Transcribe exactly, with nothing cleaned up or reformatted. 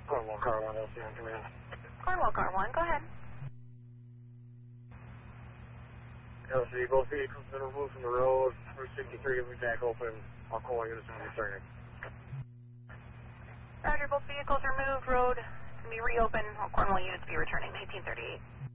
Cornwall car one, L C on command. Cornwall car one, go ahead. L C, both vehicles been removed from the road. Route sixty-three will be back open. I'll call units when returning. Roger, both vehicles are moved. Road to be reopened. All Cornwall units be returning nineteen thirty-eight.